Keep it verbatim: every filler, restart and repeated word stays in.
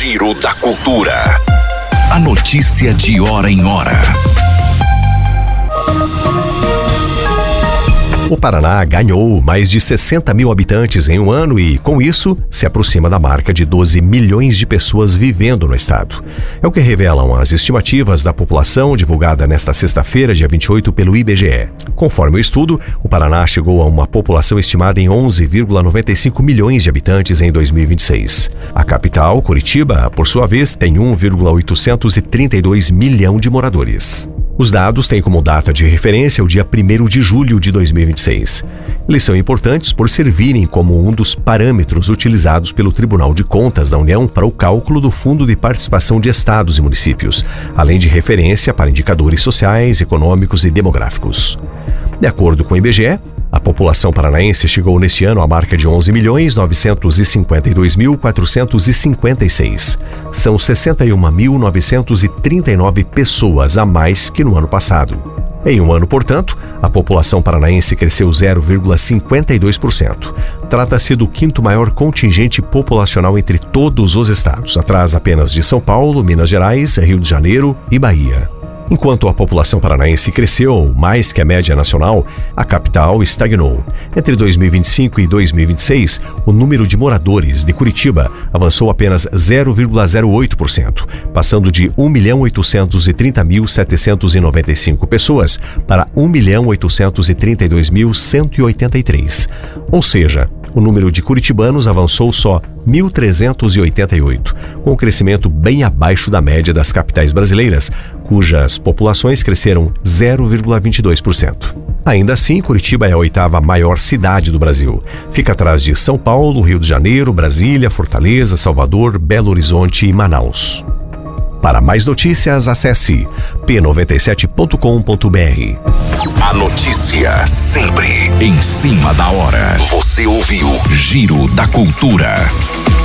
Giro da Cultura. A notícia de hora em hora. O Paraná ganhou mais de sessenta mil habitantes em um ano e, com isso, se aproxima da marca de doze milhões de pessoas vivendo no estado. É o que revelam as estimativas da população divulgada nesta sexta-feira, dia vinte e oito, pelo I B G E. Conforme o estudo, o Paraná chegou a uma população estimada em onze vírgula noventa e cinco milhões de habitantes em dois mil e vinte e seis. A capital, Curitiba, por sua vez, tem um vírgula oitocentos e trinta e dois milhão de moradores. Os dados têm como data de referência o dia primeiro de julho de dois mil e vinte e seis. Eles são importantes por servirem como um dos parâmetros utilizados pelo Tribunal de Contas da União para o cálculo do Fundo de Participação de Estados e Municípios, além de referência para indicadores sociais, econômicos e demográficos. De acordo com o I B G E, a população paranaense chegou neste ano à marca de onze milhões novecentos e cinquenta e dois mil quatrocentos e cinquenta e seis. São sessenta e um mil novecentos e trinta e nove pessoas a mais que no ano passado. Em um ano, portanto, a população paranaense cresceu zero vírgula cinquenta e dois por cento. Trata-se do quinto maior contingente populacional entre todos os estados, atrás apenas de São Paulo, Minas Gerais, Rio de Janeiro e Bahia. Enquanto a população paranaense cresceu mais que a média nacional, a capital estagnou. Entre dois mil e vinte e cinco e dois mil e vinte e seis, o número de moradores de Curitiba avançou apenas zero vírgula zero oito por cento, passando de um milhão oitocentos e trinta mil setecentos e noventa e cinco pessoas para um milhão oitocentos e trinta e dois mil cento e oitenta e três. Ou seja, o número de curitibanos avançou só mil trezentos e oitenta e oito, com um crescimento bem abaixo da média das capitais brasileiras, cujas populações cresceram zero vírgula vinte e dois por cento. Ainda assim, Curitiba é a oitava maior cidade do Brasil. Fica atrás de São Paulo, Rio de Janeiro, Brasília, Fortaleza, Salvador, Belo Horizonte e Manaus. Para mais notícias, acesse p noventa e sete ponto com ponto b r. A notícia sempre em cima da hora. Você ouviu Giro da Cultura.